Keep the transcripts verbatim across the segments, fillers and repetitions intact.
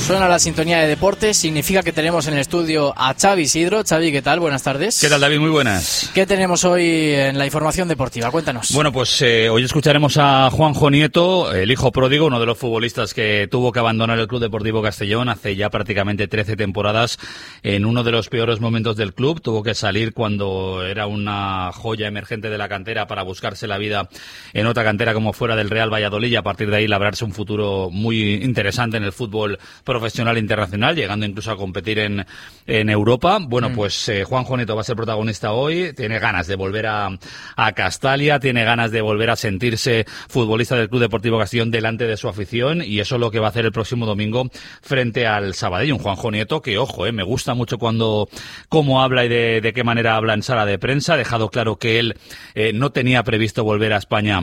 Suena la sintonía de deportes, significa que tenemos en el estudio a Xavi Isidro. Xavi, ¿qué tal? Buenas tardes. ¿Qué tal, David? Muy buenas. ¿Qué tenemos hoy en la información deportiva? Cuéntanos. Bueno, pues eh, hoy escucharemos a Juanjo Nieto, el hijo pródigo, uno de los futbolistas que tuvo que abandonar el Club Deportivo Castellón hace ya prácticamente trece temporadas en uno de los peores momentos del club. Tuvo que salir cuando era una joya emergente de la cantera para buscarse la vida en otra cantera como fuera del Real Valladolid y a partir de ahí labrarse un futuro muy interesante en el fútbol profesional internacional, llegando incluso a competir en, en Europa. Bueno, mm. pues eh, Juanjo Nieto va a ser protagonista hoy, tiene ganas de volver a, a Castalia, tiene ganas de volver a sentirse futbolista del Club Deportivo Castellón delante de su afición y eso es lo que va a hacer el próximo domingo frente al Sabadell. Un Juanjo Nieto que, ojo, eh, me gusta mucho cuando cómo habla y de, de qué manera habla en sala de prensa. Ha dejado claro que él eh, no tenía previsto volver a España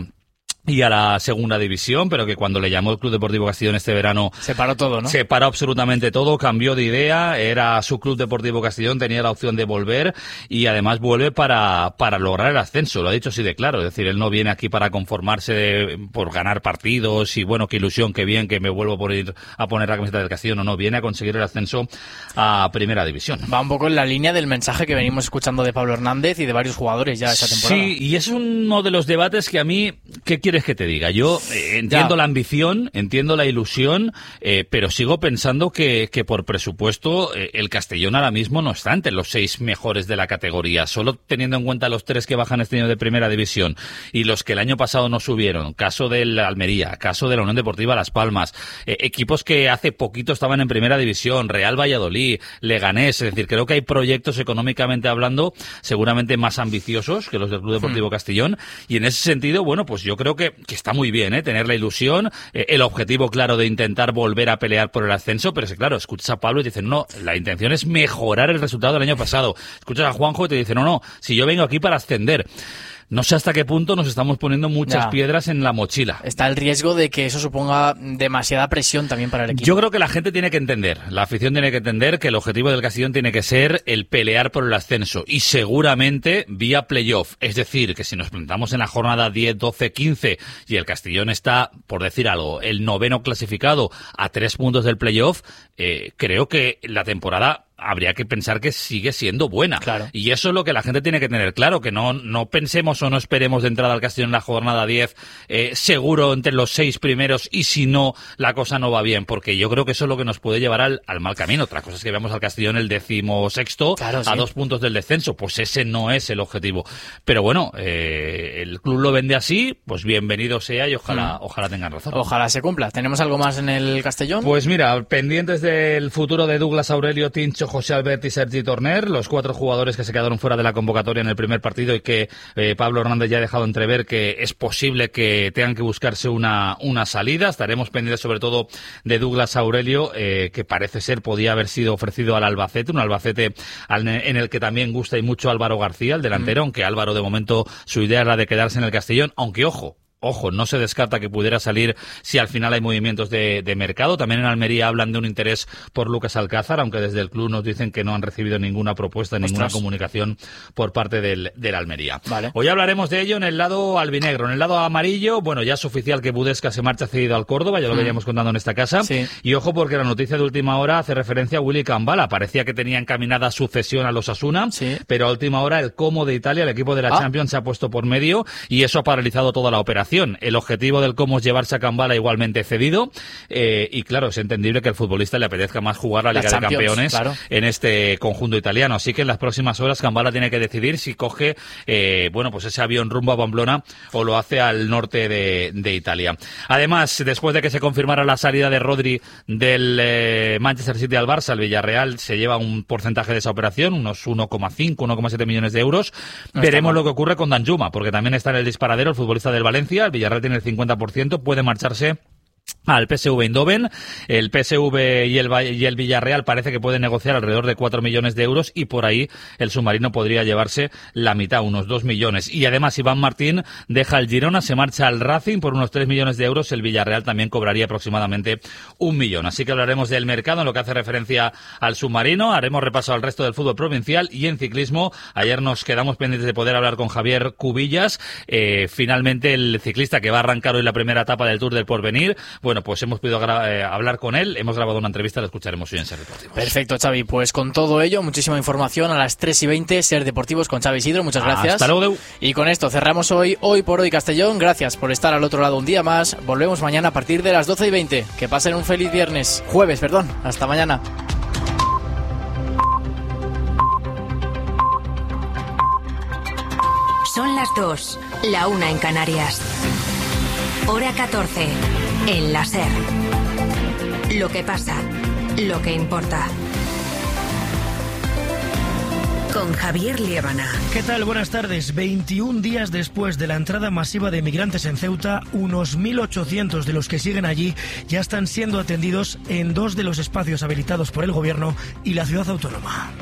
y a la segunda división, pero que cuando le llamó el Club Deportivo Castellón este verano se paró todo, ¿no? Se paró absolutamente todo, cambió de idea, era su Club Deportivo Castellón, tenía la opción de volver y además vuelve para para lograr el ascenso, lo ha dicho así de claro, es decir, él no viene aquí para conformarse de, por ganar partidos y bueno, qué ilusión, qué bien que me vuelvo por ir a poner la camiseta del Castellón, no, no, viene a conseguir el ascenso a Primera División. Va un poco en la línea del mensaje que venimos escuchando de Pablo Hernández y de varios jugadores ya esa temporada. Sí, y es uno de los debates que a mí, ¿qué quieres que te diga? Yo eh, entiendo ya. la ambición, entiendo la ilusión, eh, pero sigo pensando que, que por presupuesto eh, el Castellón ahora mismo no está entre los seis mejores de la categoría, solo teniendo en cuenta los tres que bajan este año de Primera División y los que el año pasado no subieron, caso del Almería, caso de la Unión Deportiva Las Palmas, eh, equipos que hace poquito estaban en Primera División, Real Valladolid, Leganés, es decir, creo que hay proyectos económicamente hablando seguramente más ambiciosos que los del Club Deportivo hmm. Castellón y en ese sentido, bueno, pues yo creo que, que está muy bien, ¿eh? Tener la ilusión, eh, el objetivo claro de intentar volver a pelear por el ascenso, pero es que claro, escuchas a Pablo y te dicen, no, la intención es mejorar el resultado del año pasado. Escuchas a Juanjo y te dicen, no, no, si yo vengo aquí para ascender. No sé hasta qué punto nos estamos poniendo muchas ya. piedras en la mochila. Está el riesgo de que eso suponga demasiada presión también para el equipo. Yo creo que la gente tiene que entender, la afición tiene que entender que el objetivo del Castellón tiene que ser el pelear por el ascenso y seguramente vía playoff. Es decir, que si nos plantamos en la jornada diez, doce, quince y el Castellón está, por decir algo, el noveno clasificado a tres puntos del playoff, eh, creo que la temporada habría que pensar que sigue siendo buena. Claro. Y eso es lo que la gente tiene que tener claro, que no, no pensemos o no esperemos de entrada al Castellón en la jornada diez, eh, seguro entre los seis primeros y si no, la cosa no va bien, porque yo creo que eso es lo que nos puede llevar al, al mal camino. Otra cosa es que veamos al Castellón el decimosexto claro, sí. a dos puntos del descenso, pues ese no es el objetivo. Pero bueno, eh, el club lo vende así, pues bienvenido sea y ojalá, mm. ojalá tengan razón. Ojalá se cumpla. ¿Tenemos algo más en el Castellón? Pues mira, pendientes del futuro de Douglas Aurelio, Tincho, José Albert y Sergi Torner, los cuatro jugadores que se quedaron fuera de la convocatoria en el primer partido y que eh, Pablo Hernández ya ha dejado entrever que es posible que tengan que buscarse una, una salida. Estaremos pendientes sobre todo de Douglas Aurelio, eh, que parece ser podía haber sido ofrecido al Albacete, un Albacete al, en el que también gusta y mucho Álvaro García, el delantero, mm. aunque Álvaro de momento su idea es la de quedarse en el Castellón, aunque ojo, Ojo, no se descarta que pudiera salir si al final hay movimientos de, de mercado. También en Almería hablan de un interés por Lucas Alcázar, aunque desde el club nos dicen que no han recibido ninguna propuesta, Ostras. ninguna comunicación por parte del, del Almería. Vale. Hoy hablaremos de ello en el lado albinegro. En el lado amarillo, bueno, ya es oficial que Budesca se marcha cedido al Córdoba, ya lo mm. veníamos contando en esta casa. Sí. Y ojo porque la noticia de última hora hace referencia a Willy Cambala. Parecía que tenía encaminada su cesión a los Osasuna, sí. pero a última hora el Como de Italia, el equipo de la ah. Champions, se ha puesto por medio y eso ha paralizado toda la operación. El objetivo del Como es llevarse a Cambala igualmente cedido eh, y claro, es entendible que al futbolista le apetezca más jugar la Liga la de Campeones claro. en este conjunto italiano, así que en las próximas horas Cambala tiene que decidir si coge eh, bueno pues ese avión rumbo a Pamplona o lo hace al norte de, de Italia. Además, después de que se confirmara la salida de Rodri del eh, Manchester City al Barça, el Villarreal se lleva un porcentaje de esa operación, unos uno coma cinco, uno coma siete millones de euros. No Veremos lo que ocurre con Danjuma, porque también está en el disparadero el futbolista del Valencia, el Villarreal tiene el cincuenta por ciento, puede marcharse al P S V Eindhoven. El P S V y el, y el Villarreal parece que pueden negociar alrededor de cuatro millones de euros y por ahí el submarino podría llevarse la mitad, unos dos millones. Y además Iván Martín deja el Girona, se marcha al Racing por unos tres millones de euros. El Villarreal también cobraría aproximadamente un millón. Así que hablaremos del mercado en lo que hace referencia al submarino. Haremos repaso al resto del fútbol provincial y en ciclismo. Ayer nos quedamos pendientes de poder hablar con Javier Cubillas. Eh, finalmente el ciclista que va a arrancar hoy la primera etapa del Tour del Porvenir Bueno, pues hemos podido gra- eh, hablar con él, hemos grabado una entrevista, la escucharemos hoy en Ser Deportivos. Perfecto, Xavi, pues con todo ello, muchísima información a las tres y veinte, Ser Deportivos con Xavi Isidro, muchas gracias. Hasta luego, Deu. Y con esto cerramos hoy, hoy por hoy Castellón, gracias por estar al otro lado un día más, volvemos mañana a partir de las doce y veinte, que pasen un feliz viernes, jueves, perdón, hasta mañana. Son las dos, la una en Canarias. Hora catorce, en la Ser. Lo que pasa, lo que importa. Con Javier Liébana. ¿Qué tal? Buenas tardes. veintiún días después de la entrada masiva de migrantes en Ceuta, unos mil ochocientos de los que siguen allí ya están siendo atendidos en dos de los espacios habilitados por el gobierno y la ciudad autónoma.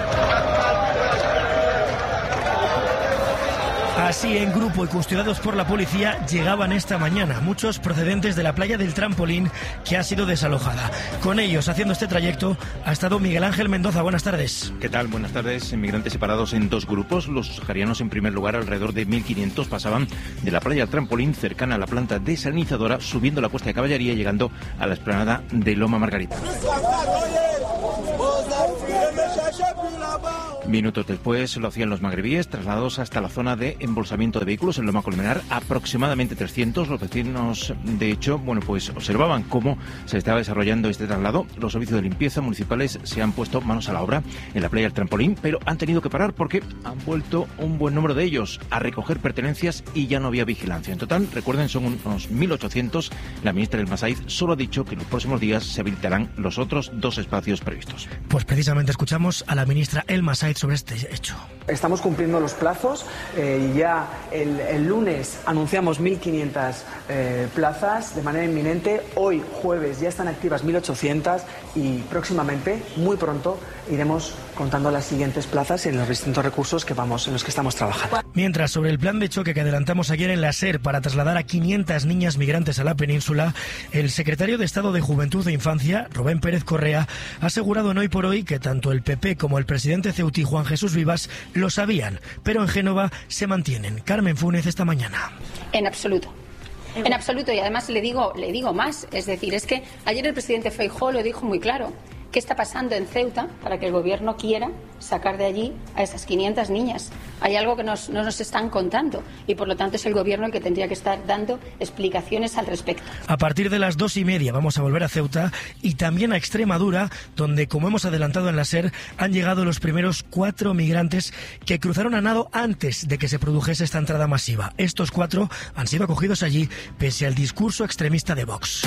Así, en grupo y custodiados por la policía, llegaban esta mañana, muchos procedentes de la playa del Trampolín, que ha sido desalojada. Con ellos, haciendo este trayecto, ha estado Miguel Ángel Mendoza. Buenas tardes. ¿Qué tal? Buenas tardes. Migrantes separados en dos grupos. Los saharianos, en primer lugar, alrededor de mil quinientos, pasaban de la playa del Trampolín, cercana a la planta desalinizadora, subiendo la Cuesta de Caballería y llegando a la explanada de Loma Margarita. Minutos después lo hacían los magrebíes, trasladados hasta la zona de embolsamiento de vehículos en Loma Colmenar, aproximadamente trescientos. Los vecinos, de hecho, bueno, pues observaban cómo se estaba desarrollando este traslado. Los servicios de limpieza municipales se han puesto manos a la obra en la playa del Trampolín, pero han tenido que parar porque han vuelto un buen número de ellos a recoger pertenencias y ya no había vigilancia. En total, recuerden, son unos mil ochocientos. La ministra del Masaiz solo ha dicho que en los próximos días se habilitarán los otros dos espacios previstos. Pues precisamente escuchamos a la ministra El Masaiz sobre este hecho. Estamos cumpliendo los plazos eh, y ya el, el lunes anunciamos mil quinientas eh, plazas de manera inminente. Hoy, jueves, ya están activas mil ochocientas y próximamente, muy pronto, iremos contando las siguientes plazas en los distintos recursos que vamos, en los que estamos trabajando. Mientras, sobre el plan de choque que adelantamos ayer en la SER para trasladar a quinientas niñas migrantes a la península, el secretario de Estado de Juventud e Infancia, Rubén Pérez Correa, ha asegurado en Hoy por Hoy que tanto el P P como el presidente ceutí, Juan Jesús Vivas, lo sabían, pero en Génova se mantienen. Carmen Fúnez, esta mañana. En absoluto. En absoluto, y además le digo, le digo más, es decir, es que ayer el presidente Feijóo lo dijo muy claro. ¿Qué está pasando en Ceuta para que el gobierno quiera sacar de allí a esas quinientas niñas? Hay algo que nos, no nos están contando y por lo tanto es el gobierno el que tendría que estar dando explicaciones al respecto. A partir de las dos y media vamos a volver a Ceuta y también a Extremadura, donde, como hemos adelantado en la SER, han llegado los primeros cuatro migrantes que cruzaron a nado antes de que se produjese esta entrada masiva. Estos cuatro han sido acogidos allí pese al discurso extremista de Vox.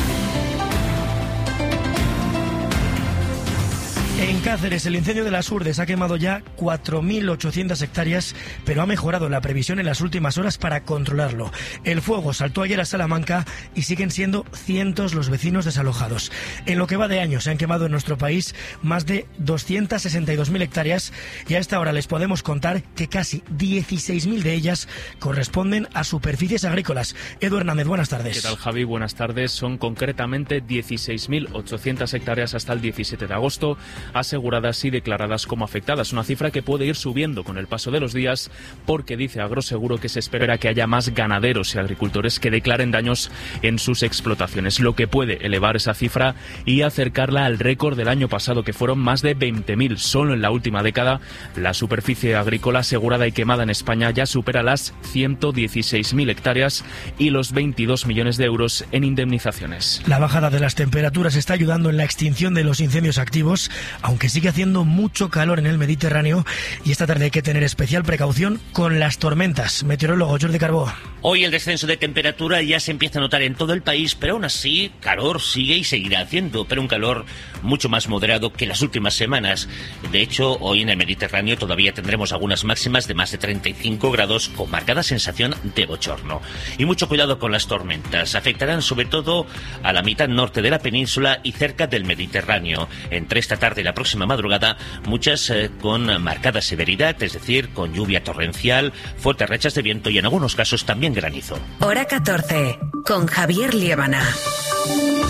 En Cáceres, el incendio de las Urdes ha quemado ya cuatro mil ochocientas hectáreas, pero ha mejorado la previsión en las últimas horas para controlarlo. El fuego saltó ayer a Salamanca y siguen siendo cientos los vecinos desalojados. En lo que va de año se han quemado en nuestro país más de doscientas sesenta y dos mil hectáreas y a esta hora les podemos contar que casi dieciséis mil de ellas corresponden a superficies agrícolas. Edu Hernández, buenas tardes. ¿Qué tal, Javi? Buenas tardes. Son concretamente dieciséis mil ochocientas hectáreas hasta el diecisiete de agosto. Aseguradas y declaradas como afectadas, una cifra que puede ir subiendo con el paso de los días porque dice Agroseguro que se espera que haya más ganaderos y agricultores que declaren daños en sus explotaciones, lo que puede elevar esa cifra y acercarla al récord del año pasado, que fueron más de veinte mil. Solo en la última década la superficie agrícola asegurada y quemada en España ya supera las ciento dieciséis mil hectáreas y los veintidós millones de euros en indemnizaciones. La bajada de las temperaturas está ayudando en la extinción de los incendios activos, aunque sigue haciendo mucho calor en el Mediterráneo y esta tarde hay que tener especial precaución con las tormentas. Meteorólogo Jordi Carbó. Hoy el descenso de temperatura ya se empieza a notar en todo el país, pero aún así calor sigue y seguirá haciendo, pero un calor mucho más moderado que las últimas semanas. De hecho, hoy en el Mediterráneo todavía tendremos algunas máximas de más de treinta y cinco grados con marcada sensación de bochorno. Y mucho cuidado con las tormentas. Afectarán sobre todo a la mitad norte de la península y cerca del Mediterráneo. Entre esta tarde y la próxima madrugada, muchas eh, con marcada severidad, es decir, con lluvia torrencial, fuertes rachas de viento y en algunos casos también granizo. Hora catorce, con Javier Liébana.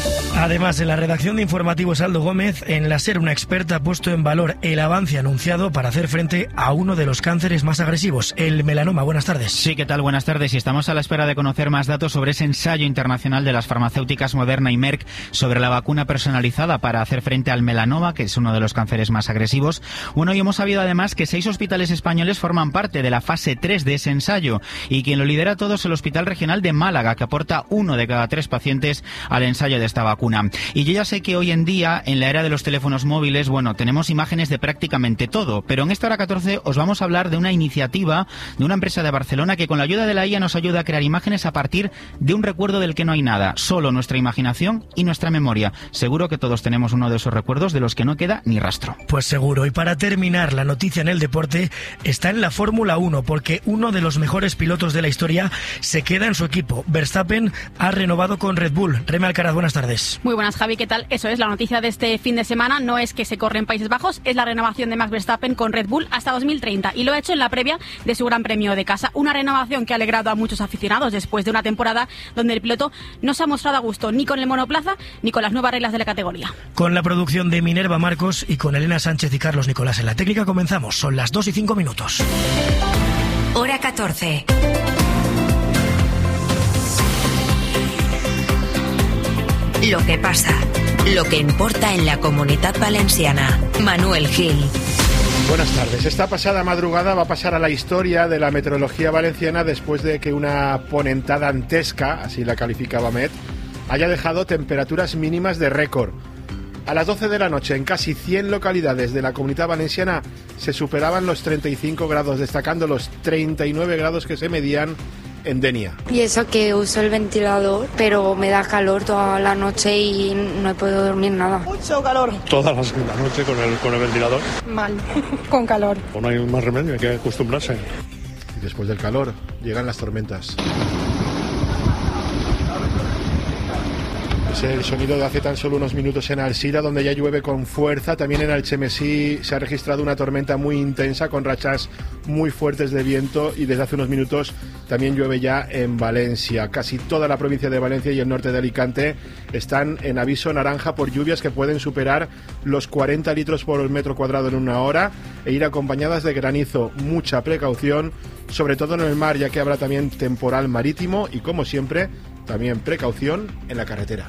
Además, en la redacción de informativos Aldo Gómez, en la SER una experta ha puesto en valor el avance anunciado para hacer frente a uno de los cánceres más agresivos, el melanoma. Buenas tardes. Sí, ¿qué tal? Buenas tardes. Y estamos a la espera de conocer más datos sobre ese ensayo internacional de las farmacéuticas Moderna y Merck sobre la vacuna personalizada para hacer frente al melanoma, que es uno de los cánceres más agresivos. Bueno, y hemos sabido además que seis hospitales españoles forman parte de la fase tres de ese ensayo y quien lo lidera todo es el Hospital Regional de Málaga, que aporta uno de cada tres pacientes al ensayo de esta vacuna. Y yo ya sé que hoy en día, en la era de los teléfonos móviles, bueno, tenemos imágenes de prácticamente todo, pero en esta hora catorce os vamos a hablar de una iniciativa de una empresa de Barcelona que con la ayuda de la I A nos ayuda a crear imágenes a partir de un recuerdo del que no hay nada, solo nuestra imaginación y nuestra memoria. Seguro que todos tenemos uno de esos recuerdos de los que no queda ni rastro. Pues seguro. Y para terminar, la noticia en el deporte está en la Fórmula uno, porque uno de los mejores pilotos de la historia se queda en su equipo. Verstappen ha renovado con Red Bull. Reme Alcaraz, buenas tardes. Muy buenas, Javi, ¿qué tal? Eso es, la noticia de este fin de semana no es que se corre en Países Bajos, es la renovación de Max Verstappen con Red Bull hasta dos mil treinta y lo ha hecho en la previa de su Gran Premio de casa. Una renovación que ha alegrado a muchos aficionados después de una temporada donde el piloto no se ha mostrado a gusto ni con el monoplaza ni con las nuevas reglas de la categoría. Con la producción de Minerva Marcos y con Elena Sánchez y Carlos Nicolás en la técnica comenzamos. Son las dos y cinco minutos. Hora catorce. Lo que pasa, lo que importa en la Comunitat Valenciana. Manuel Gil. Buenas tardes. Esta pasada madrugada va a pasar a la historia de la meteorología valenciana después de que una ponentada dantesca, así la calificaba Met, haya dejado temperaturas mínimas de récord. A las doce de la noche, en casi cien localidades de la Comunidad Valenciana se superaban los treinta y cinco grados, destacando los treinta y nueve grados que se medían en Denia. Y eso que uso el ventilador, pero me da calor toda la noche y no he podido dormir nada. Mucho calor. Toda la noche con el, con el ventilador. Mal, con calor. No hay más remedio, hay que acostumbrarse. Y después del calor llegan las tormentas. Es el sonido de hace tan solo unos minutos en Alsira, donde ya llueve con fuerza. También en Alchemesí se ha registrado una tormenta muy intensa con rachas muy fuertes de viento y desde hace unos minutos también llueve ya en Valencia. Casi toda la provincia de Valencia y el norte de Alicante están en aviso naranja por lluvias que pueden superar los cuarenta litros por metro cuadrado en una hora e ir acompañadas de granizo. Mucha precaución, sobre todo en el mar, ya que habrá también temporal marítimo y, como siempre, también precaución en la carretera.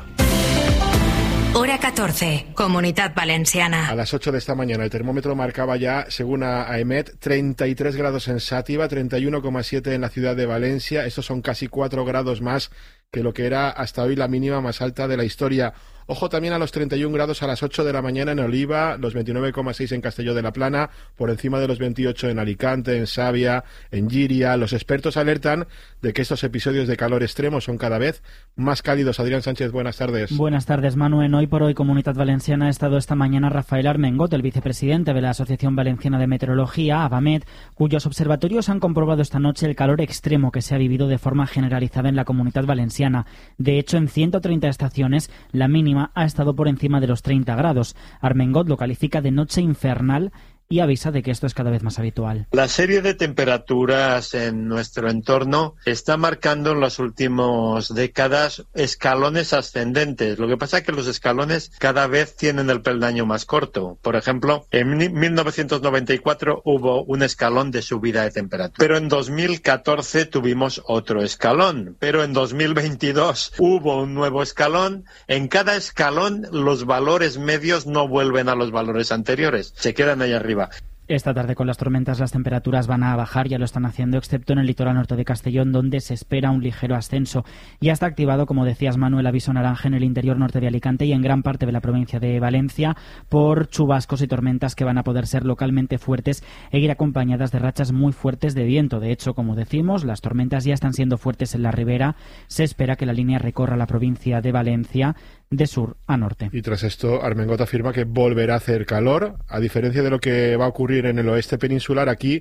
Hora catorce, Comunitat Valenciana. A las ocho de esta mañana el termómetro marcaba ya, según a EMET, treinta y tres grados en Sátiva, treinta y uno coma siete en la ciudad de Valencia. Estos son casi cuatro grados más que lo que era hasta hoy la mínima más alta de la historia. Ojo también a los treinta y un grados a las ocho de la mañana en Oliva, los veintinueve coma seis en Castelló de la Plana, por encima de los veintiocho en Alicante, en Savia, en Llíria. Los expertos alertan de que estos episodios de calor extremo son cada vez más cálidos. Adrián Sánchez, buenas tardes. Buenas tardes, Manu. En Hoy por Hoy Comunitat Valenciana ha estado esta mañana Rafael Armengot, el vicepresidente de la Asociación Valenciana de Meteorología, AVAMET, cuyos observatorios han comprobado esta noche el calor extremo que se ha vivido de forma generalizada en la Comunidad Valenciana. De hecho, en ciento treinta estaciones, la mínima ha estado por encima de los treinta grados. Armengot lo califica de noche infernal y avisa de que esto es cada vez más habitual. La serie de temperaturas en nuestro entorno está marcando en las últimas décadas escalones ascendentes. Lo que pasa es que los escalones cada vez tienen el peldaño más corto. Por ejemplo, en mil novecientos noventa y cuatro hubo un escalón de subida de temperatura. Pero en dos mil catorce tuvimos otro escalón. Pero en dos mil veintidós hubo un nuevo escalón. En cada escalón los valores medios no vuelven a los valores anteriores. Se quedan ahí arriba. Esta tarde con las tormentas las temperaturas van a bajar, ya lo están haciendo, excepto en el litoral norte de Castellón, donde se espera un ligero ascenso. Ya está activado, como decías, Manuel, aviso naranja en el interior norte de Alicante y en gran parte de la provincia de Valencia por chubascos y tormentas que van a poder ser localmente fuertes e ir acompañadas de rachas muy fuertes de viento. De hecho, como decimos, las tormentas ya están siendo fuertes en la ribera. Se espera que la línea recorra la provincia de Valencia de sur a norte. Y tras esto, Armengot afirma que volverá a hacer calor, a diferencia de lo que va a ocurrir en el oeste peninsular. Aquí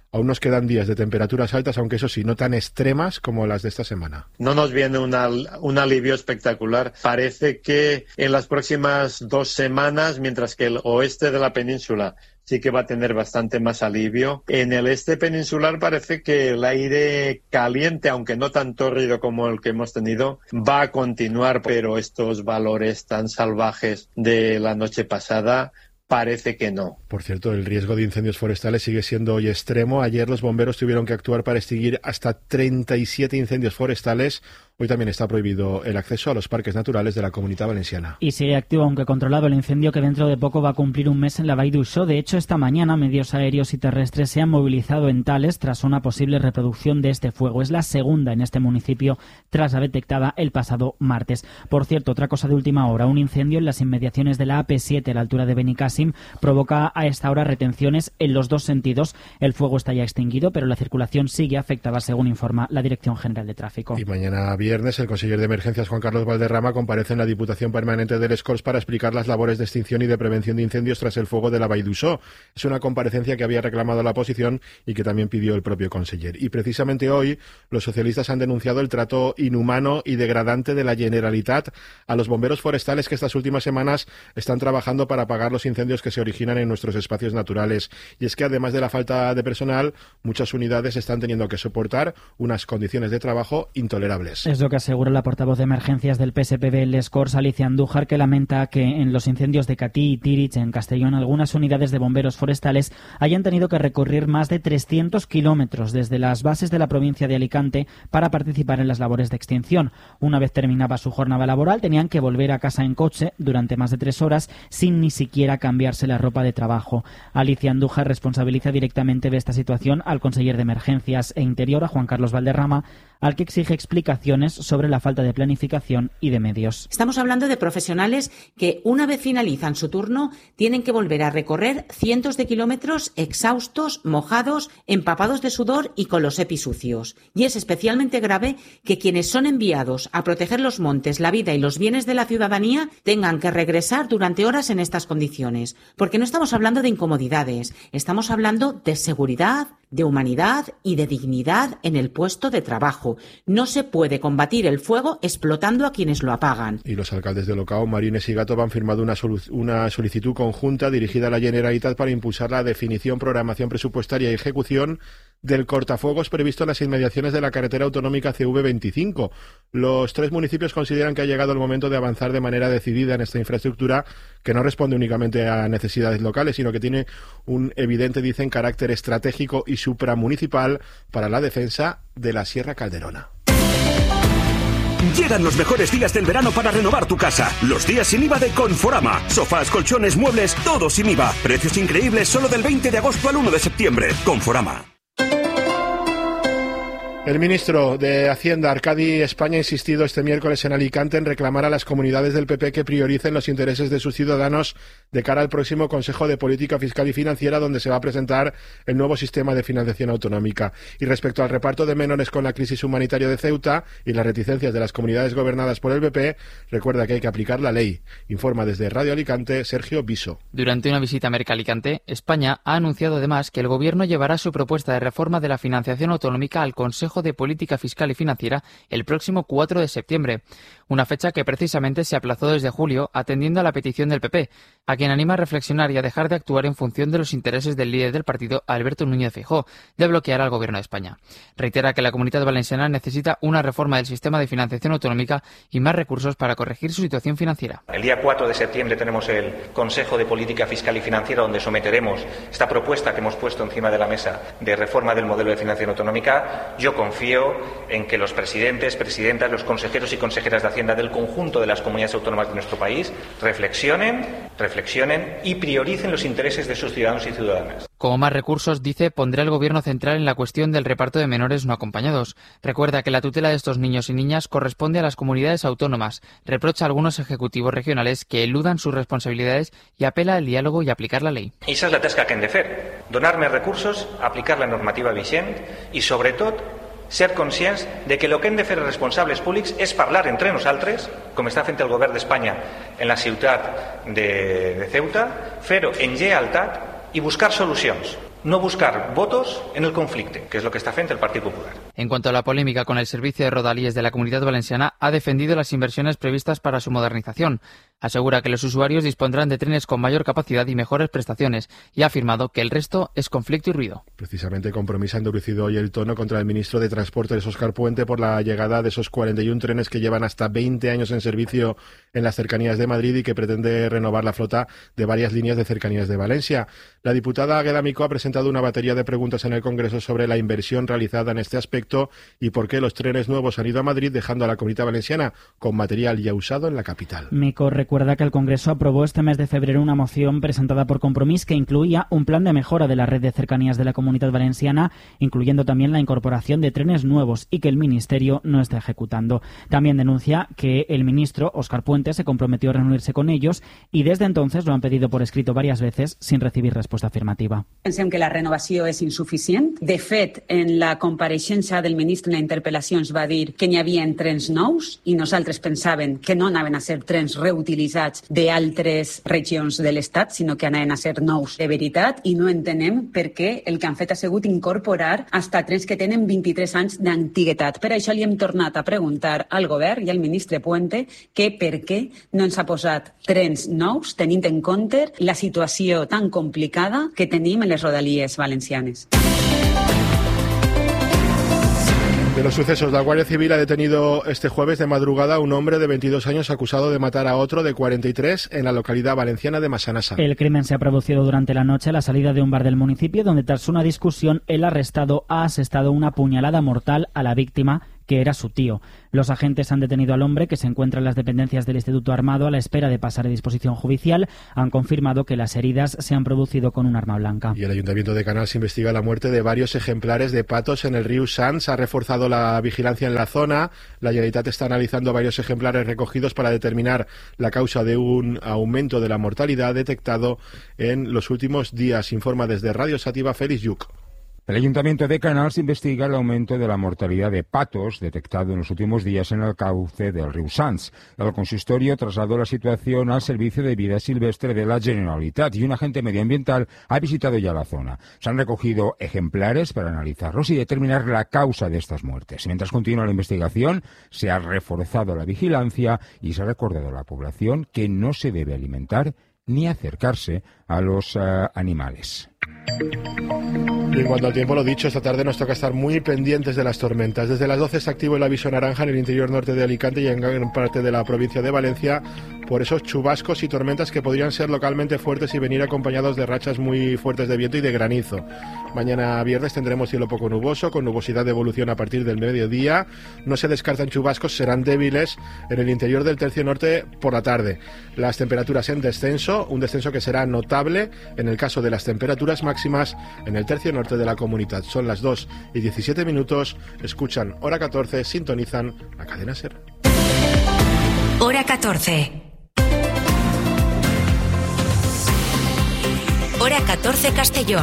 aún nos quedan días de temperaturas altas, aunque eso sí, no tan extremas como las de esta semana. No nos viene una, un alivio espectacular. Parece que en las próximas dos semanas, mientras que el oeste de la península sí que va a tener bastante más alivio, en el este peninsular parece que el aire caliente, aunque no tan tórrido como el que hemos tenido, va a continuar, pero estos valores tan salvajes de la noche pasada parece que no. Por cierto, el riesgo de incendios forestales sigue siendo hoy extremo. Ayer los bomberos tuvieron que actuar para extinguir hasta treinta y siete incendios forestales. Hoy también está prohibido el acceso a los parques naturales de la Comunidad Valenciana. Y sigue activo, aunque controlado, el incendio que dentro de poco va a cumplir un mes en la Vall d'Uixó. De hecho, esta mañana medios aéreos y terrestres se han movilizado en Tales tras una posible reproducción de este fuego. Es la segunda en este municipio tras la detectada el pasado martes. Por cierto, otra cosa de última hora, un incendio en las inmediaciones de la A P siete a la altura de Benicàssim provoca a esta hora retenciones en los dos sentidos. El fuego está ya extinguido, pero la circulación sigue afectada, según informa la Dirección General de Tráfico. Y mañana viernes el conseller de Emergencias, Juan Carlos Valderrama, comparece en la Diputación Permanente de Les Corts para explicar las labores de extinción y de prevención de incendios tras el fuego de la Vall d'Uixó. Es una comparecencia que había reclamado la oposición y que también pidió el propio conseller. Y precisamente hoy los socialistas han denunciado el trato inhumano y degradante de la Generalitat a los bomberos forestales que estas últimas semanas están trabajando para apagar los incendios que se originan en nuestros espacios naturales. Y es que además de la falta de personal, muchas unidades están teniendo que soportar unas condiciones de trabajo intolerables. Es lo que asegura la portavoz de emergencias del P S P B en Les Corts, Alicia Andújar, que lamenta que en los incendios de Catí y Tírig, en Castellón, algunas unidades de bomberos forestales hayan tenido que recorrer más de trescientos kilómetros desde las bases de la provincia de Alicante para participar en las labores de extinción. Una vez terminaba su jornada laboral, tenían que volver a casa en coche durante más de tres horas sin ni siquiera cambiarse la ropa de trabajo. Alicia Andújar responsabiliza directamente de esta situación al conseller de Emergencias e Interior, a Juan Carlos Valderrama, al que exige explicaciones sobre la falta de planificación y de medios. Estamos hablando de profesionales que, una vez finalizan su turno, tienen que volver a recorrer cientos de kilómetros exhaustos, mojados, empapados de sudor y con los E P I sucios. Y es especialmente grave que quienes son enviados a proteger los montes, la vida y los bienes de la ciudadanía tengan que regresar durante horas en estas condiciones. Porque no estamos hablando de incomodidades, estamos hablando de seguridad, de humanidad y de dignidad en el puesto de trabajo. No se puede combatir el fuego explotando a quienes lo apagan. Y los alcaldes de Locao, Marines y Gátova han firmado una, una solicitud conjunta dirigida a la Generalitat para impulsar la definición, programación presupuestaria y ejecución del cortafuegos previsto en las inmediaciones de la carretera autonómica C V veinticinco. Los tres municipios consideran que ha llegado el momento de avanzar de manera decidida en esta infraestructura que no responde únicamente a necesidades locales, sino que tiene un evidente, dicen, carácter estratégico y supramunicipal para la defensa de la Sierra Calderona. Llegan los mejores días del verano para renovar tu casa. Los días sin I V A de Conforama. Sofás, colchones, muebles, todo sin I V A. Precios increíbles solo del veinte de agosto al uno de septiembre. Conforama. El ministro de Hacienda, Arcadi España, ha insistido este miércoles en Alicante en reclamar a las comunidades del P P que prioricen los intereses de sus ciudadanos de cara al próximo Consejo de Política Fiscal y Financiera, donde se va a presentar el nuevo sistema de financiación autonómica. Y respecto al reparto de menores con la crisis humanitaria de Ceuta y las reticencias de las comunidades gobernadas por el P P, recuerda que hay que aplicar la ley. Informa desde Radio Alicante Sergio Viso. Durante una visita a Mercalicante, España ha anunciado además que el Gobierno llevará su propuesta de reforma de la financiación autonómica al Consejo de Política Fiscal y Financiera el próximo cuatro de septiembre, una fecha que precisamente se aplazó desde julio atendiendo a la petición del P P, a quien anima a reflexionar y a dejar de actuar en función de los intereses del líder del partido, Alberto Núñez Feijóo, de bloquear al Gobierno de España. Reitera que la Comunidad Valenciana necesita una reforma del sistema de financiación autonómica y más recursos para corregir su situación financiera. El día cuatro de septiembre tenemos el Consejo de Política Fiscal y Financiera, donde someteremos esta propuesta que hemos puesto encima de la mesa de reforma del modelo de financiación autonómica. Yo confío en que los presidentes, presidentas, los consejeros y consejeras de Hacienda del conjunto de las comunidades autónomas de nuestro país reflexionen, reflexionen y prioricen los intereses de sus ciudadanos y ciudadanas. Como más recursos, dice, pondrá el Gobierno central en la cuestión del reparto de menores no acompañados. Recuerda que la tutela de estos niños y niñas corresponde a las comunidades autónomas. Reprocha a algunos ejecutivos regionales que eludan sus responsabilidades y apela al diálogo y aplicar la lei. Esa es la tasca que hem de fer. Donar més recursos, aplicar la normativa vigent i, sobretot, ser conscients de que el que hem de fer els responsables públics és parlar entre nosaltres, com està fent el govern d'Espanya en la ciutat de, de Ceuta, fer-ho en lleialtat i buscar solucions. no buscar votos en el conflicto, que es lo que está frente al Partido Popular. En cuanto a la polémica con el servicio de Rodalies de la Comunidad Valenciana, ha defendido las inversiones previstas para su modernización. Asegura que los usuarios dispondrán de trenes con mayor capacidad y mejores prestaciones y ha afirmado que el resto es conflicto y ruido. Precisamente Compromís ha endurecido hoy el tono contra el ministro de Transportes, Óscar Puente, por la llegada de esos cuarenta y uno trenes que llevan hasta veinte años en servicio en las cercanías de Madrid y que pretende renovar la flota de varias líneas de cercanías de Valencia. La diputada Águeda Micó ha presentado una batería de preguntas en el Congreso sobre la inversión realizada en este aspecto y por qué los trenes nuevos han ido a Madrid dejando a la Comunidad Valenciana con material ya usado en la capital. Micó recuerda que el Congreso aprobó este mes de febrero una moción presentada por Compromís que incluía un plan de mejora de la red de cercanías de la Comunidad Valenciana, incluyendo también la incorporación de trenes nuevos y que el Ministerio no está ejecutando. También denuncia que el ministro, Óscar Puente, se comprometió a reunirse con ellos y desde entonces lo han pedido por escrito varias veces sin recibir respuesta afirmativa. Pensem que la renovació és insuficient. De fet, en la compareixença del ministre en la interpel·lació ens va dir que n'hi havia trens nous i nosaltres pensàvem que no anaven a ser trens reutilitzats d'altres regions de l'Estat, sinó que anaven a ser nous de veritat i no entenem per què el que han fet ha sigut incorporar hasta trens que tenen vint-i-tres anys d'antiguitat. Per això li hem tornat a preguntar al govern i al ministre Puente que per què no ens ha posat trens nous tenint en compte la situació tan complicada que tenim en les rodalies valencianes. De los sucesos, la Guardia Civil ha detenido este jueves de madrugada a un hombre de veintidós años acusado de matar a otro de cuarenta y tres en la localidad valenciana de Massanassa. El crimen se ha producido durante la noche a la salida de un bar del municipio, donde tras una discusión el arrestado ha asestado una puñalada mortal a la víctima, que era su tío. Los agentes han detenido al hombre, que se encuentra en las dependencias del Instituto Armado a la espera de pasar a disposición judicial. Han confirmado que las heridas se han producido con un arma blanca. Y el Ayuntamiento de Canals investiga la muerte de varios ejemplares de patos en el río Sants. Ha reforzado la vigilancia en la zona. La Generalitat está analizando varios ejemplares recogidos para determinar la causa de un aumento de la mortalidad detectado en los últimos días, informa desde Radio Sativa Félix Lluc. El Ayuntamiento de Canals investiga el aumento de la mortalidad de patos detectado en los últimos días en el cauce del río Sants. El consistorio trasladó la situación al Servicio de Vida Silvestre de la Generalitat y un agente medioambiental ha visitado ya la zona. Se han recogido ejemplares para analizarlos y determinar la causa de estas muertes. Mientras continúa la investigación, se ha reforzado la vigilancia y se ha recordado a la población que no se debe alimentar ni acercarse a los uh, animales. Y en cuanto al tiempo, lo dicho, esta tarde nos toca estar muy pendientes de las tormentas. Desde las doce está activo el aviso naranja en el interior norte de Alicante y en gran parte de la provincia de Valencia por esos chubascos y tormentas que podrían ser localmente fuertes y venir acompañados de rachas muy fuertes de viento y de granizo. Mañana viernes tendremos cielo poco nuboso, con nubosidad de evolución a partir del mediodía. No se descartan chubascos, serán débiles en el interior del tercio norte por la tarde. Las temperaturas en descenso, un descenso que será notable en el caso de las temperaturas máximas en el tercio norte de la comunidad. Son las dos y diecisiete minutos, escuchan Hora catorce, sintonizan la cadena SER. Hora catorce. Hora catorce Castellón.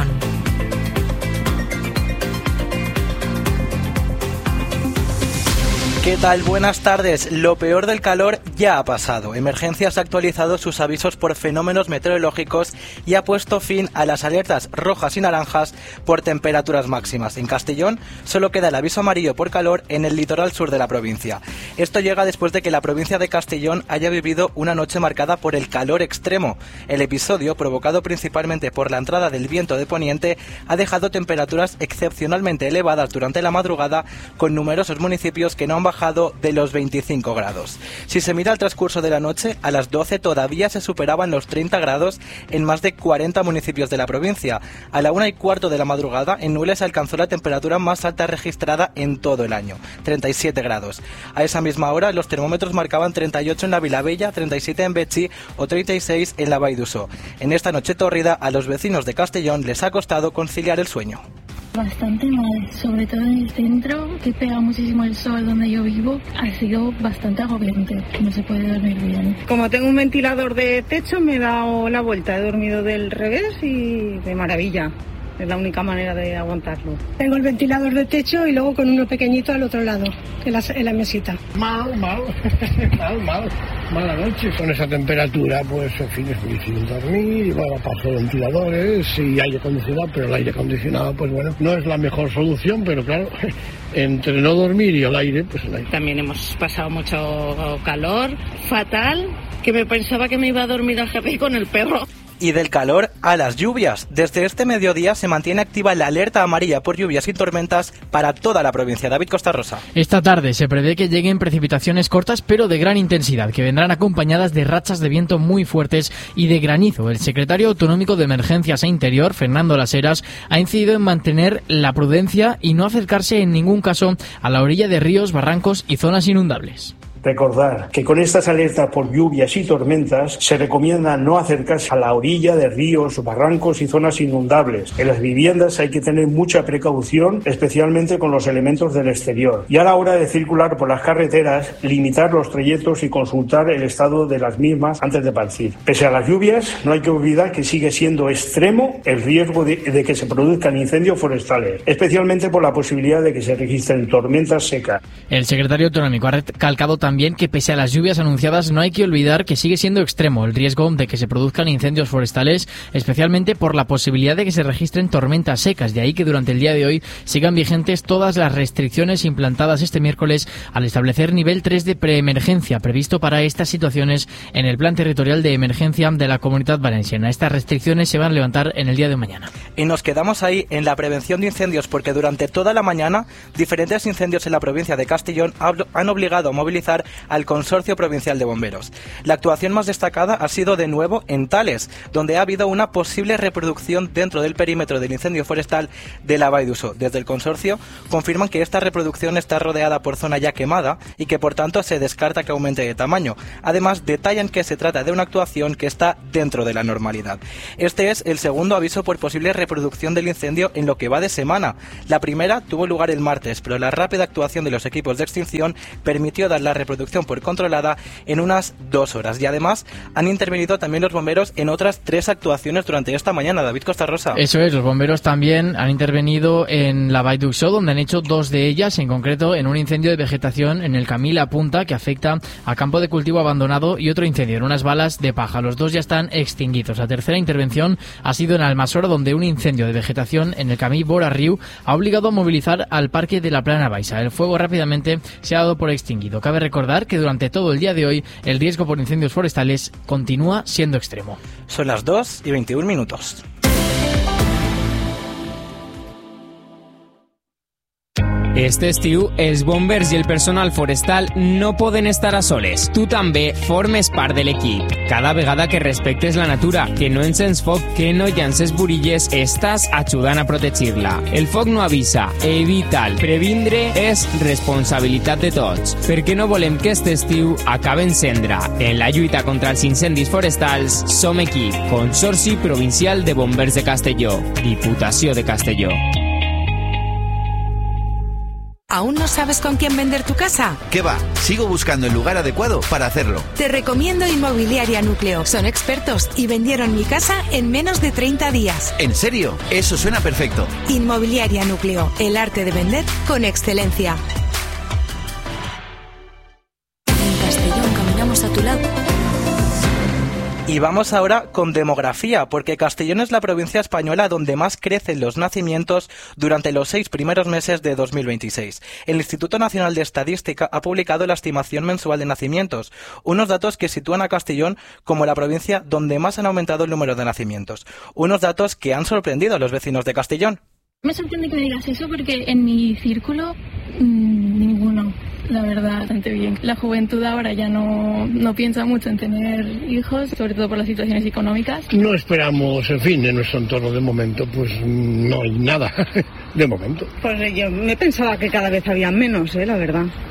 ¿Qué tal? Buenas tardes. Lo peor del calor ya ha pasado. Emergencias ha actualizado sus avisos por fenómenos meteorológicos y ha puesto fin a las alertas rojas y naranjas por temperaturas máximas. En Castellón solo queda el aviso amarillo por calor en el litoral sur de la provincia. Esto llega después de que la provincia de Castellón haya vivido una noche marcada por el calor extremo. El episodio, provocado principalmente por la entrada del viento de poniente, ha dejado temperaturas excepcionalmente elevadas durante la madrugada, con numerosos municipios que no han bajado de los veinticinco grados. Si se mira el transcurso de la noche, a las doce todavía se superaban los treinta grados en más de cuarenta municipios de la provincia. A la una y cuarto de la madrugada, en Nules alcanzó la temperatura más alta registrada en todo el año, treinta y siete grados. A esa misma hora, los termómetros marcaban treinta y ocho en la Vilavella, treinta y siete en Betxí o treinta y seis en la Vall d'Uso. En esta noche tórrida, a los vecinos de Castellón les ha costado conciliar el sueño. Bastante mal, sobre todo en el centro, que pega muchísimo el sol donde yo vivo, ha sido bastante agobiante, no se puede dormir bien. Como tengo un ventilador de techo, me he dado la vuelta, he dormido del revés y de maravilla. es la única manera de aguantarlo. Tengo el ventilador de techo y luego con uno pequeñito al otro lado, en la, en la mesita. Mal, mal, mal, mal, mala noche. Con esa temperatura, pues en fin, es muy difícil dormir, y bueno, paso ventiladores y aire acondicionado, pero el aire acondicionado, pues bueno, no es la mejor solución, pero claro, entre no dormir y el aire, pues el aire. También hemos pasado mucho calor, fatal, que me pensaba que me iba a dormir al jardín con el perro. Y del calor a las lluvias. Desde este mediodía se mantiene activa la alerta amarilla por lluvias y tormentas para toda la provincia. David Costa Rosa. Esta tarde se prevé que lleguen precipitaciones cortas pero de gran intensidad, que vendrán acompañadas de rachas de viento muy fuertes y de granizo. El secretario autonómico de Emergencias e Interior, Fernando Las Heras, ha incidido en mantener la prudencia y no acercarse en ningún caso a la orilla de ríos, barrancos y zonas inundables. Recordar que con estas alertas por lluvias y tormentas se recomienda no acercarse a la orilla de ríos, barrancos y zonas inundables. En las viviendas hay que tener mucha precaución, especialmente con los elementos del exterior. Y a la hora de circular por las carreteras, limitar los trayectos y consultar el estado de las mismas antes de partir. Pese a las lluvias, no hay que olvidar que sigue siendo extremo el riesgo de, de que se produzcan incendios forestales, especialmente por la posibilidad de que se registren tormentas secas. El secretario autonómico ha recalcado también También que pese a las lluvias anunciadas no hay que olvidar que sigue siendo extremo el riesgo de que se produzcan incendios forestales, especialmente por la posibilidad de que se registren tormentas secas. De ahí que durante el día de hoy sigan vigentes todas las restricciones implantadas este miércoles al establecer nivel tres de preemergencia previsto para estas situaciones en el Plan Territorial de Emergencia de la Comunidad Valenciana. Estas restricciones se van a levantar en el día de mañana. Y nos quedamos ahí en la prevención de incendios porque durante toda la mañana diferentes incendios en la provincia de Castellón han obligado a movilizar al Consorcio Provincial de Bomberos. La actuación más destacada ha sido de nuevo en Tales, donde ha habido una posible reproducción dentro del perímetro del incendio forestal de la Vall d'Uso. Desde el consorcio confirman que esta reproducción está rodeada por zona ya quemada y que por tanto se descarta que aumente de tamaño. Además, detallan que se trata de una actuación que está dentro de la normalidad. Este es el segundo aviso por posible reproducción del incendio en lo que va de semana. La primera tuvo lugar el martes, pero la rápida actuación de los equipos de extinción permitió dar la reproducción por controlada en unas dos horas. Y además han intervenido también los bomberos en otras tres actuaciones durante esta mañana. David Costa Rosa. Eso es, los bomberos también han intervenido en la Vall d'Uso, donde han hecho dos de ellas, en concreto en un incendio de vegetación en el Camí La Punta que afecta a campo de cultivo abandonado y otro incendio en unas balas de paja. Los dos ya están extinguidos. La tercera intervención ha sido en Almasora, donde un incendio de vegetación en el Camí Bora Riu ha obligado a movilizar al Parque de la Plana Baixa. El fuego rápidamente se ha dado por extinguido. Cabe recordar que durante todo el día de hoy el riesgo por incendios forestales continúa siendo extremo. Son las dos y veintiún minutos. Este estiu, els bombers i el personal forestal no poden estar a soles. Tu també formes part de l'equip. Cada vegada que respectes la natura, que no encens foc, que no llances burilles, estàs ajudant a protegir-la. El foc no avisa, evita'l. Previndre és responsabilitat de tots, perquè no volem que este estiu acabe en cendra. En la lluita contra els incendis forestals, som equip. Consorci Provincial de Bombers de Castelló. Diputació de Castelló. ¿Aún no sabes con quién vender tu casa? ¿Qué va? Sigo buscando el lugar adecuado para hacerlo. Te recomiendo Inmobiliaria Núcleo. Son expertos y vendieron mi casa en menos de treinta días. ¿En serio? Eso suena perfecto. Inmobiliaria Núcleo. El arte de vender con excelencia. En Castellón caminamos a tu lado. Y vamos ahora con demografía, porque Castellón es la provincia española donde más crecen los nacimientos durante los seis primeros meses de dos mil veintiséis. El Instituto Nacional de Estadística ha publicado la estimación mensual de nacimientos, unos datos que sitúan a Castellón como la provincia donde más han aumentado el número de nacimientos. Unos datos que han sorprendido a los vecinos de Castellón. Me sorprende que me digas eso porque en mi círculo mmm, ninguno. La verdad, bastante bien. La juventud ahora ya no, no piensa mucho en tener hijos, sobre todo por las situaciones económicas. No esperamos, en fin, en nuestro entorno de momento, pues no hay nada, de momento. Pues yo me pensaba que cada vez había menos, ¿eh? La verdad.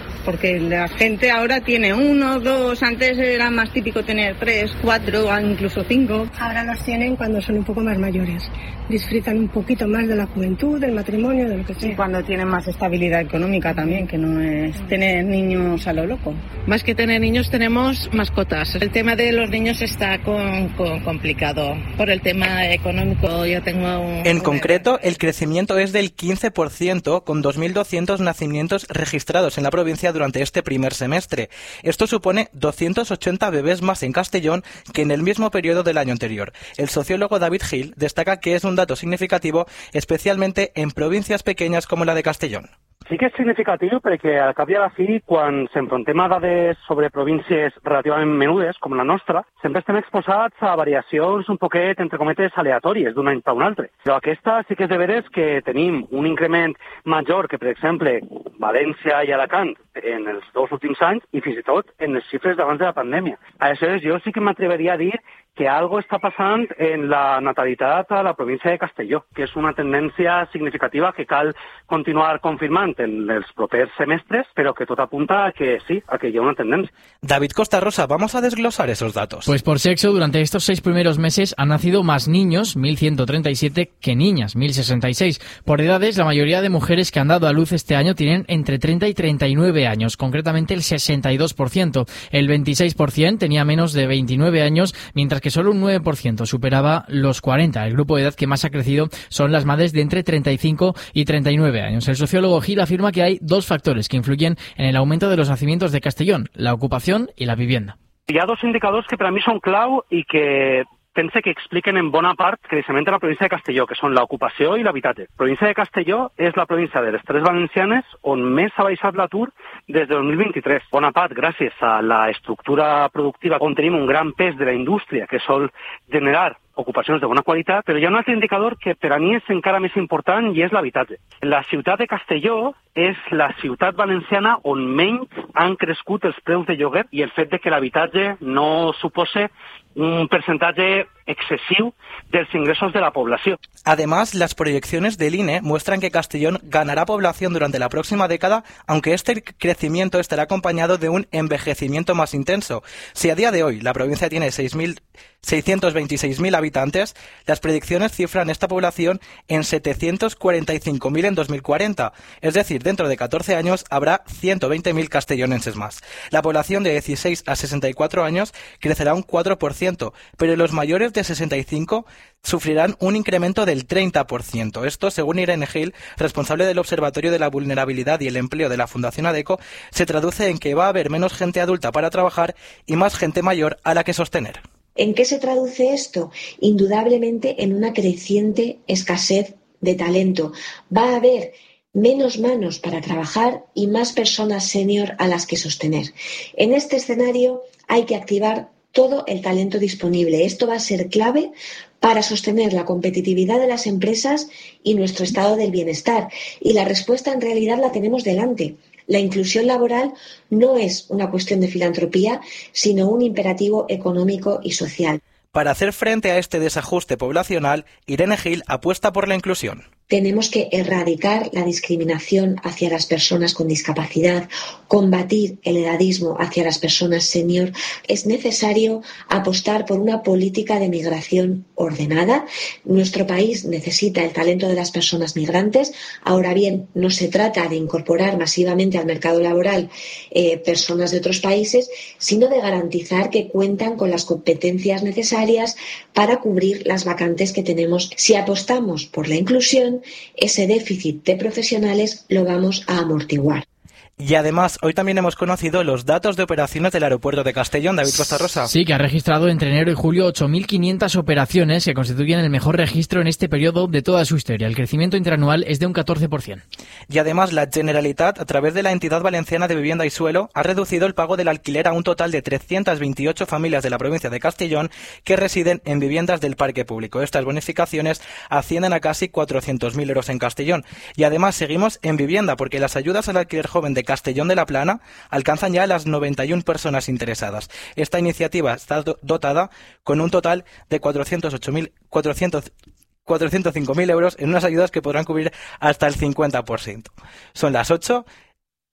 porque la gente ahora tiene uno, dos, antes era más típico tener tres, cuatro, incluso cinco. Ahora los tienen cuando son un poco más mayores, disfrutan un poquito más de la juventud, del matrimonio, de lo que sea. Y cuando tienen más estabilidad económica también, que no es tener niños a lo loco. Más que tener niños tenemos mascotas. El tema de los niños está con, con complicado por el tema económico. Yo tengo un... En concreto, el crecimiento es del quince por ciento, con dos mil doscientos nacimientos registrados en la provincia durante este primer semestre. Esto supone doscientos ochenta bebés más en Castellón que en el mismo periodo del año anterior. El sociólogo David Gil destaca que es un dato significativo, especialmente en provincias pequeñas como la de Castellón. Sí que és significatiu perquè al cap i a la fi, quan s'enfrontem a dades sobre províncies relativament menudes, com la nostra, sempre estem exposats a variacions un poquet, entre cometes, aleatòries d'un any per un altre. Però aquesta sí que és de veres que tenim un increment major que, per exemple, València i Alacant en els dos últims anys i fins i tot en les xifres d'abans de la pandèmia. Aleshores, jo sí que m'atreveria a dir que algo està passant en la natalitat a la província de Castelló, que és una tendència significativa que cal continuar confirmant en els propers semestres, pero que todo apunta a que sí, a que lleva una tendencia. David Costa Rosa, vamos a desglosar esos datos. Pues por sexo, durante estos seis primeros meses han nacido más niños, mil ciento treinta y siete, que niñas, mil sesenta y seis. Por edades, la mayoría de mujeres que han dado a luz este año tienen entre treinta y treinta y nueve años, concretamente el sesenta y dos por ciento. El veintiséis por ciento tenía menos de veintinueve años, mientras que solo un nueve por ciento superaba los cuarenta. El grupo de edad que más ha crecido son las madres de entre treinta y cinco y treinta y nueve años. El sociólogo Gil afirma que hay dos factores que influyen en el aumento de los nacimientos de Castellón, la ocupación y la vivienda. Hi ha dos indicadors que per a mi són clau i que pense que expliquen en bona part el creixement de la província de Castelló, que són l'ocupació i l'habitatge. La província de Castelló és la província de les tres valencianes on més ha baixat l'atur des de dos mil vint-i-tres. Bona part gràcies a la estructura productiva on tenim un gran pes de la indústria que sol generar ocupacions de bona qualitat, però hi ha un altre indicador que per a mi és encara més important i és l'habitatge. La ciutat de Castelló és la ciutat valenciana on menys han crescut els preus de lloguer i el fet de que l'habitatge no supose un porcentaje excesivo de los ingresos de la población. Además, las proyecciones del I N E muestran que Castellón ganará población durante la próxima década, aunque este crecimiento estará acompañado de un envejecimiento más intenso. Si a día de hoy la provincia tiene seiscientos veintiséis mil habitantes, las predicciones cifran esta población en setecientos cuarenta y cinco mil en dos mil cuarenta. Es decir, dentro de catorce años habrá ciento veinte mil castellonenses más. La población de dieciséis a sesenta y cuatro años crecerá un cuatro por ciento, pero los mayores de sesenta y cinco sufrirán un incremento del treinta por ciento. Esto, según Irene Gil, responsable del Observatorio de la Vulnerabilidad y el Empleo de la Fundación ADECO, se traduce en que va a haber menos gente adulta para trabajar y más gente mayor a la que sostener. ¿En qué se traduce esto? Indudablemente en una creciente escasez de talento. Va a haber menos manos para trabajar y más personas senior a las que sostener. En este escenario hay que activar todo el talento disponible. Esto va a ser clave para sostener la competitividad de las empresas y nuestro estado del bienestar. Y la respuesta en realidad la tenemos delante. La inclusión laboral no es una cuestión de filantropía, sino un imperativo económico y social. Para hacer frente a este desajuste poblacional, Irene Gil apuesta por la inclusión. Tenemos que erradicar la discriminación hacia las personas con discapacidad, combatir el edadismo hacia las personas senior. Es necesario apostar por una política de migración ordenada. Nuestro país necesita el talento de las personas migrantes. Ahora bien, no se trata de incorporar masivamente al mercado laboral eh, personas de otros países, sino de garantizar que cuentan con las competencias necesarias para cubrir las vacantes que tenemos. Si apostamos por la inclusión, ese déficit de profesionales lo vamos a amortiguar. Y además, hoy también hemos conocido los datos de operaciones del aeropuerto de Castellón. David Costa Rosa. Sí, que ha registrado entre enero y julio ocho mil quinientas operaciones que constituyen el mejor registro en este periodo de toda su historia. El crecimiento interanual es de un catorce por ciento. Y además, la Generalitat, a través de la Entidad Valenciana de Vivienda y Suelo, ha reducido el pago del alquiler a un total de trescientas veintiocho familias de la provincia de Castellón que residen en viviendas del parque público. Estas bonificaciones ascienden a casi cuatrocientos mil euros en Castellón. Y además, seguimos en vivienda porque las ayudas al alquiler joven de Castellón de la Plana alcanzan ya a las noventa y una personas interesadas. Esta iniciativa está dotada con un total de cuatrocientos ocho mil cuatrocientos cuatrocientos cinco mil euros en unas ayudas que podrán cubrir hasta el cincuenta por ciento. Son las ocho.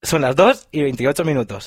Son las dos y veintiocho minutos.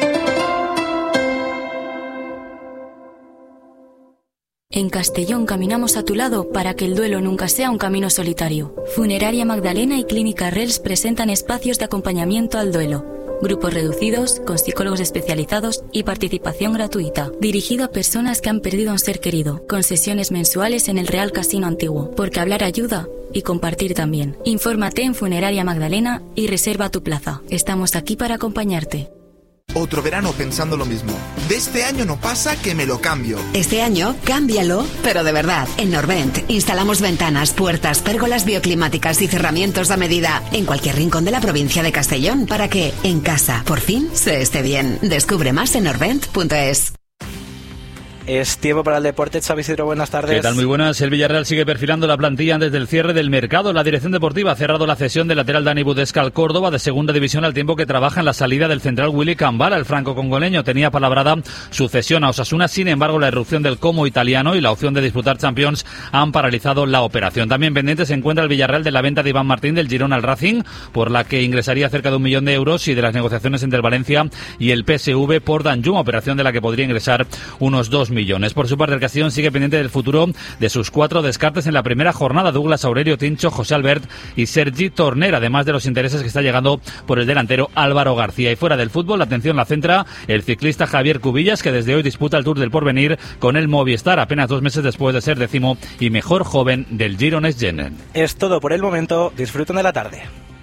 En Castellón caminamos a tu lado para que el duelo nunca sea un camino solitario. Funeraria Magdalena y Clínica Rels presentan espacios de acompañamiento al duelo. Grupos reducidos, con psicólogos especializados y participación gratuita. Dirigido a personas que han perdido a un ser querido, con sesiones mensuales en el Real Casino Antiguo. Porque hablar ayuda y compartir también. Infórmate en Funeraria Magdalena y reserva tu plaza. Estamos aquí para acompañarte. Otro verano pensando lo mismo. De este año no pasa que me lo cambio. Este año, cámbialo, pero de verdad. En Norvent instalamos ventanas, puertas, pérgolas bioclimáticas y cerramientos a medida en cualquier rincón de la provincia de Castellón para que, en casa, por fin, se esté bien. Descubre más en norvent punto es. Es tiempo para el deporte. Xavi Isidro, buenas tardes. ¿Qué tal? Muy buenas. El Villarreal sigue perfilando la plantilla antes del cierre del mercado. La dirección deportiva ha cerrado la cesión del lateral Dani Budesca al Córdoba de segunda división al tiempo que trabaja en la salida del central Willy Cambala. El franco-congoleño tenía palabrada su cesión a Osasuna. Sin embargo, la irrupción del Como italiano y la opción de disputar Champions han paralizado la operación. También pendiente se encuentra el Villarreal de la venta de Iván Martín del Girona al Racing, por la que ingresaría cerca de un millón de euros, y de las negociaciones entre el Valencia y el P S V por Danjuma, operación de la que podría ingresar unos dos millones. Por su parte, el Castellón sigue pendiente del futuro de sus cuatro descartes en la primera jornada: Douglas Aurelio, Tincho, José Albert y Sergi Torner, además de los intereses que está llegando por el delantero Álvaro García. Y fuera del fútbol, la atención la centra el ciclista Javier Cubillas, que desde hoy disputa el Tour del Porvenir con el Movistar, apenas dos meses después de ser décimo y mejor joven del Giro Next Gen. Es todo por el momento. Disfruten de la tarde.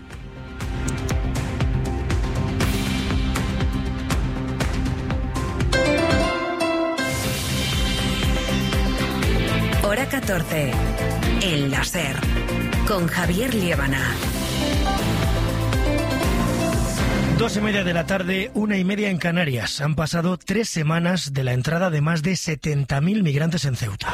Hora catorce. El láser. Con Javier Liébana. Dos y media de la tarde, una y media en Canarias. Han pasado tres semanas de la entrada de más de setenta mil migrantes en Ceuta.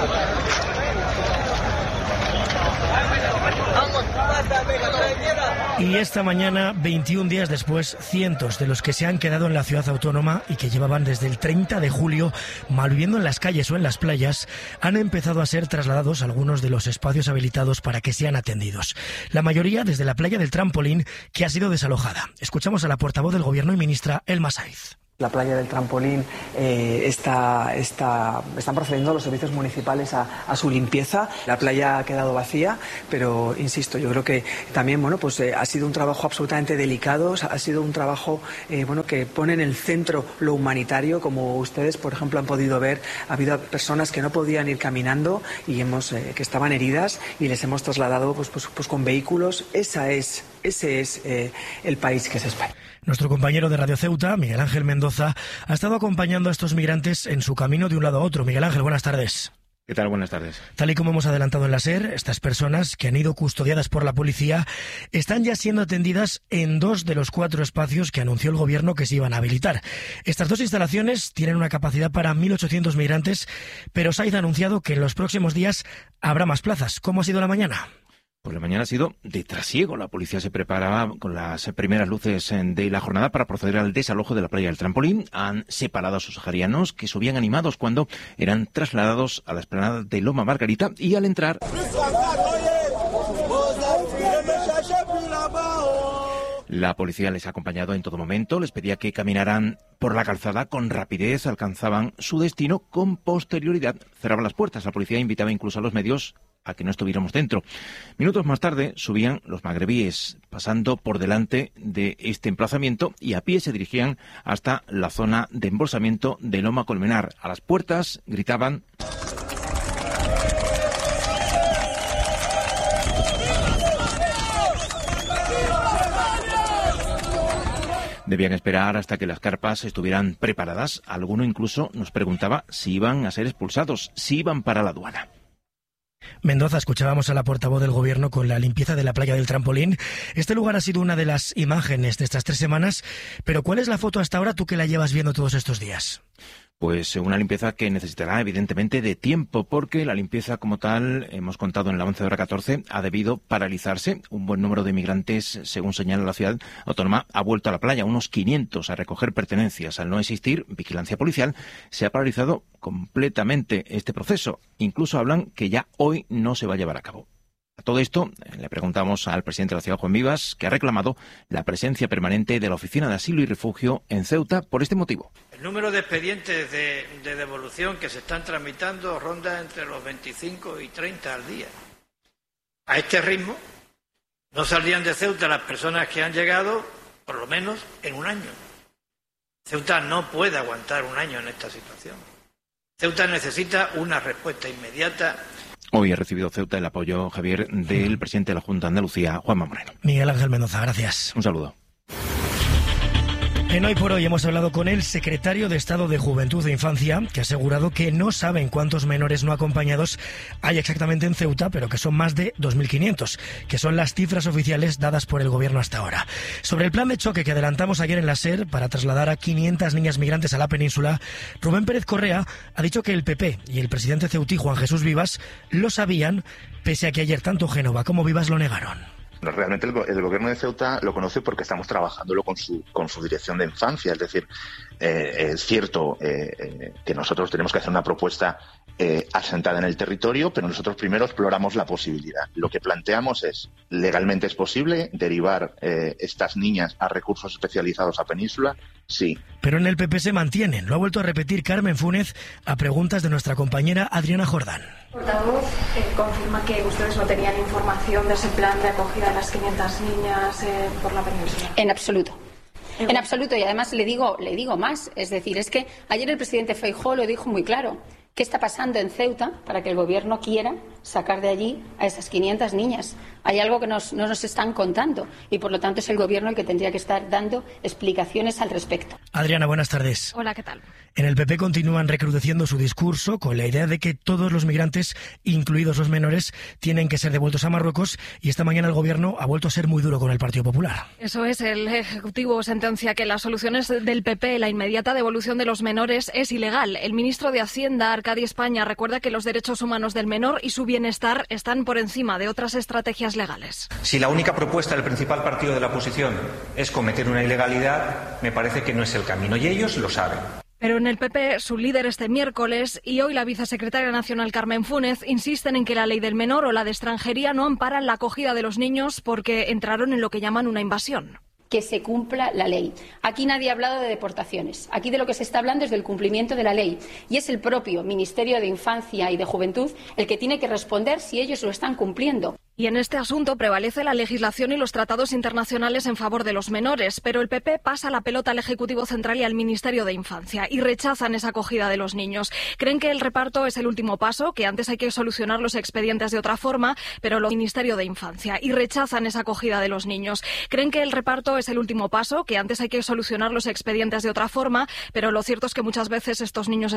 Y esta mañana, veintiún días después, cientos de los que se han quedado en la ciudad autónoma y que llevaban desde el treinta de julio malviviendo en las calles o en las playas, han empezado a ser trasladados a algunos de los espacios habilitados para que sean atendidos. La mayoría desde la playa del Trampolín, que ha sido desalojada. Escuchamos a la portavoz del Gobierno y ministra Elma Saiz. La playa del Trampolín eh, está, está, están procediendo los servicios municipales a, a su limpieza. La playa ha quedado vacía, pero insisto, yo creo que también bueno, pues, eh, ha sido un trabajo absolutamente delicado, ha sido un trabajo eh, bueno, que pone en el centro lo humanitario. Como ustedes, por ejemplo, han podido ver, ha habido personas que no podían ir caminando y hemos, eh, que estaban heridas y les hemos trasladado pues, pues, pues, con vehículos. Esa es, ese es eh, el país que es España. Nuestro compañero de Radio Ceuta, Miguel Ángel Mendoza, ha estado acompañando a estos migrantes en su camino de un lado a otro. Miguel Ángel, buenas tardes. ¿Qué tal? Buenas tardes. Tal y como hemos adelantado en la SER, estas personas que han ido custodiadas por la policía están ya siendo atendidas en dos de los cuatro espacios que anunció el Gobierno que se iban a habilitar. Estas dos instalaciones tienen una capacidad para mil ochocientos migrantes, pero Saiz ha anunciado que en los próximos días habrá más plazas. ¿Cómo ha sido la mañana? Pues la mañana ha sido de trasiego. La policía se preparaba con las primeras luces de la jornada para proceder al desalojo de la playa del Trampolín. Han separado a sus saharianos, que subían animados cuando eran trasladados a la explanada de Loma Margarita, y al entrar... La policía les ha acompañado en todo momento, les pedía que caminaran por la calzada con rapidez, alcanzaban su destino con posterioridad. Cerraban las puertas, la policía invitaba incluso a los medios a que no estuviéramos dentro. Minutos más tarde subían los magrebíes, pasando por delante de este emplazamiento, y a pie se dirigían hasta la zona de embolsamiento de Loma Colmenar. A las puertas gritaban... Debían esperar hasta que las carpas estuvieran preparadas. Alguno incluso nos preguntaba si iban a ser expulsados, si iban para la aduana. Mendoza, escuchábamos a la portavoz del Gobierno con la limpieza de la playa del Trampolín. Este lugar ha sido una de las imágenes de estas tres semanas, pero ¿cuál es la foto hasta ahora, tú que la llevas viendo todos estos días? Pues una limpieza que necesitará evidentemente de tiempo, porque la limpieza como tal, hemos contado en la once de hora catorce, ha debido paralizarse. Un buen número de migrantes, según señala la ciudad autónoma, ha vuelto a la playa, unos quinientos, a recoger pertenencias. Al no existir vigilancia policial, se ha paralizado completamente este proceso. Incluso hablan que ya hoy no se va a llevar a cabo. A todo esto le preguntamos al presidente de la ciudad, Juan Vivas, que ha reclamado la presencia permanente de la Oficina de Asilo y Refugio en Ceuta por este motivo. El número de expedientes de, de devolución que se están tramitando ronda entre los veinticinco y treinta al día. A este ritmo no saldrían de Ceuta las personas que han llegado por lo menos en un año. Ceuta no puede aguantar un año en esta situación. Ceuta necesita una respuesta inmediata. Hoy ha recibido Ceuta el apoyo, Javier, del presidente de la Junta de Andalucía, Juanma Moreno. Miguel Ángel Mendoza, gracias. Un saludo. En Hoy por Hoy hemos hablado con el secretario de Estado de Juventud e Infancia, que ha asegurado que no saben cuántos menores no acompañados hay exactamente en Ceuta, pero que son más de dos mil quinientos, que son las cifras oficiales dadas por el gobierno hasta ahora. Sobre el plan de choque que adelantamos ayer en la SER para trasladar a quinientas niñas migrantes a la península, Rubén Pérez Correa ha dicho que el P P y el presidente ceutí, Juan Jesús Vivas, lo sabían, pese a que ayer tanto Génova como Vivas lo negaron. Realmente el, el gobierno de Ceuta lo conoce porque estamos trabajándolo con su con su dirección de infancia. Es decir, eh, es cierto eh, eh, que nosotros tenemos que hacer una propuesta eh, asentada en el territorio, pero nosotros primero exploramos la posibilidad. Lo que planteamos es, legalmente es posible derivar eh, estas niñas a recursos especializados a Península, sí. Pero en el P P se mantienen. Lo ha vuelto a repetir Carmen Fúnez a preguntas de nuestra compañera Adriana Jordán. Portavoz, eh, confirma que ustedes no tenían información de ese plan de acogida de las quinientas niñas eh, por la península. En absoluto. En absoluto. Y además le digo, le digo más. Es decir, es que ayer el presidente Feijóo lo dijo muy claro. ¿Qué está pasando en Ceuta para que el gobierno quiera sacar de allí a esas quinientas niñas? Hay algo que nos, no nos están contando y, por lo tanto, es el gobierno el que tendría que estar dando explicaciones al respecto. Adriana, buenas tardes. Hola, ¿qué tal? En el P P continúan recrudeciendo su discurso con la idea de que todos los migrantes, incluidos los menores, tienen que ser devueltos a Marruecos, y esta mañana el gobierno ha vuelto a ser muy duro con el Partido Popular. Eso es, el Ejecutivo sentencia que las soluciones del P P, la inmediata devolución de los menores, es ilegal. El ministro de Hacienda, Arcadi España, recuerda que los derechos humanos del menor y su bienestar están por encima de otras estrategias legales. Si la única propuesta del principal partido de la oposición es cometer una ilegalidad, me parece que no es el camino, y ellos lo saben. Pero en el P P, su líder este miércoles y hoy la vicesecretaria nacional Carmen Fúnez insisten en que la ley del menor o la de extranjería no amparan la acogida de los niños porque entraron en lo que llaman una invasión. Que se cumpla la ley. Aquí nadie ha hablado de deportaciones. Aquí de lo que se está hablando es del cumplimiento de la ley. Y es el propio Ministerio de Infancia y de Juventud el que tiene que responder si ellos lo están cumpliendo. Y en este asunto prevalece la legislación y los tratados internacionales en favor de los menores, pero el P P pasa la pelota al Ejecutivo Central y al Ministerio de Infancia y rechazan esa acogida de los niños. Creen que el reparto es el último paso, que antes hay que solucionar los expedientes de otra forma, pero lo Ministerio de Infancia y rechazan esa acogida de los niños. Creen que el reparto es el último paso, que antes hay que solucionar los expedientes de otra forma, pero lo cierto es que muchas veces estos niños